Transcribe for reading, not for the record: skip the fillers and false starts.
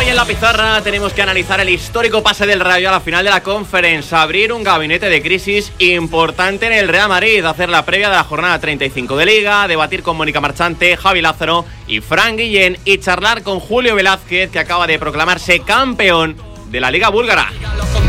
Hoy en la pizarra tenemos que analizar el histórico pase del Rayo a la final de la Conference, abrir un gabinete de crisis importante en el Real Madrid, hacer la previa de la jornada 35 de Liga, debatir con Mónica Marchante, Javi Lázaro y Fran Guillén y charlar con Julio Velázquez, que acaba de proclamarse campeón de la Liga búlgara.